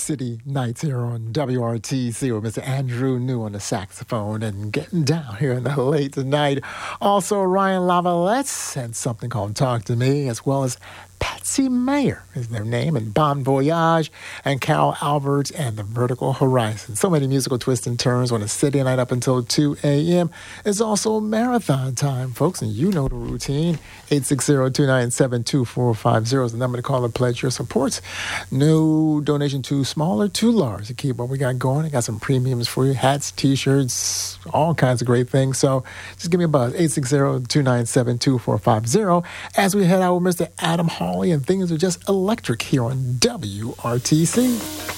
City Nights here on WRTC with Mr. Andrew New on the saxophone and getting down here in the late tonight. Also, Ryan Lavalette and something called Talk to Me, as well as Patsy Mayer is their name, and Bon Voyage, and Carol Alberts and the Vertical Horizon. So many musical twists and turns on a city night up until 2 a.m. It's also marathon time, folks, and you know the routine. 860-297-2450 is the number to call and pledge your support. No donation too small or too large to keep what we got going. I got some premiums for you, hats, T-shirts, all kinds of great things. So just give me a buzz, 860-297-2450, as we head out with Mr. Adam Hawley, and things are just electric here on WRTC.